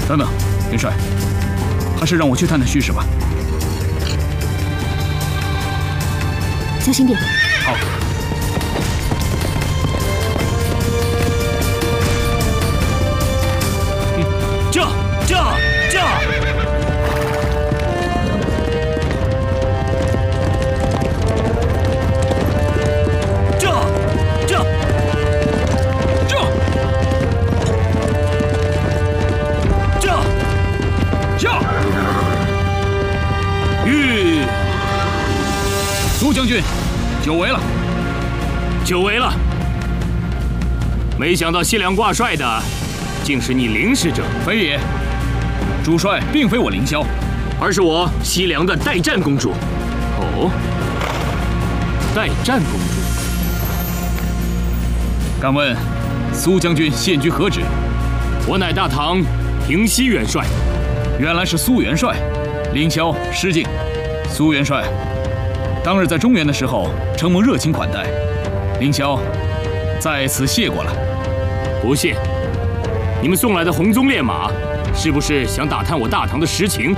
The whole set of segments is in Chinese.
等等，元帅，还是让我去探探虚实吧。 小心点。 好。 这。 苏将军，久违了， 久违了！没想到西凉挂帅的，竟是你凌使者。 非也，主帅并非我凌霄， 而是我西凉的代战公主。哦，代战公主。 敢问苏将军现居何职？ 我乃大唐平西元帅。 原来是苏元帅，凌霄失敬。苏元帅，当日在中原的时候，承蒙热情款待，凌霄在此谢过了。 不谢。你们送来的红鬃烈马，是不是想打探我大唐的实情？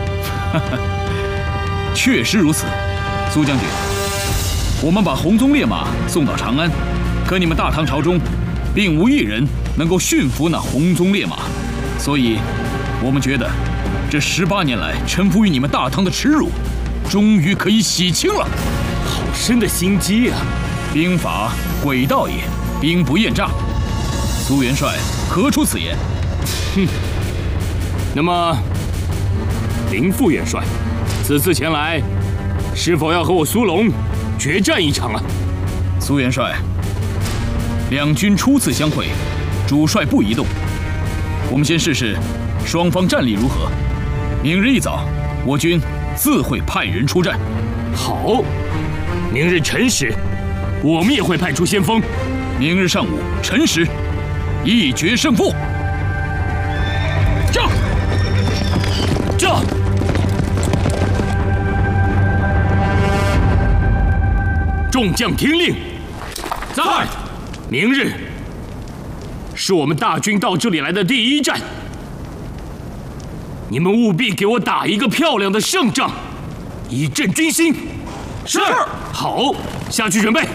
确实如此，苏将军。我们把红鬃烈马送到长安，可你们大唐朝中，并无一人能够驯服那红鬃烈马，所以，我们觉得，这18年来臣服于你们大唐的耻辱，终于可以洗清了。 好深的心机啊！ 兵法诡道也，兵不厌诈。苏元帅何出此言？ 哼。那么，林副元帅，此次前来，是否要和我苏龙决战一场啊？ 苏元帅，两军初次相会，主帅不宜动。我们先试试双方战力如何。明日一早，我军自会派人出战。 好，明日辰时，我们也会派出先锋。 明日上午辰时，一决胜负。战！ 战！众将听令， 在。 明日是我们大军到这里来的第一战，你们务必给我打一个漂亮的胜仗，以振军心。 是。 好，下去准备。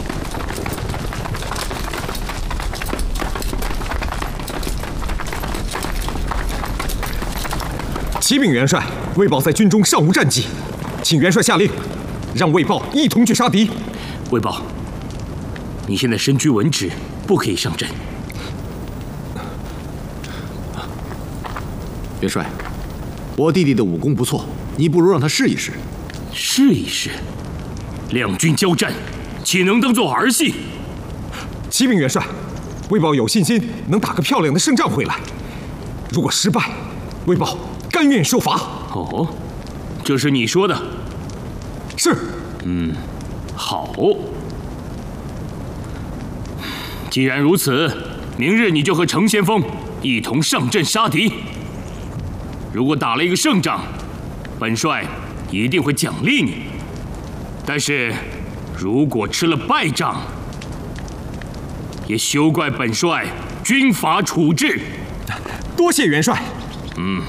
启禀元帅，魏豹在军中尚无战绩，请元帅下令，让魏豹一同去杀敌。 魏豹，你现在身居文职，不可以上阵。 元帅，我弟弟的武功不错，你不如让他试一试。 试一试？两军交战，岂能当作儿戏？ 启禀元帅，魏豹有信心能打个漂亮的胜仗回来。如果失败，魏豹甘愿受罚。 哦，这是你说的？ 是。 好。既然如此，明日你就和程先锋一同上阵杀敌。如果打了一个胜仗，本帅一定会奖励你。但是，如果吃了败仗，也休怪本帅军法处置。 多谢元帅。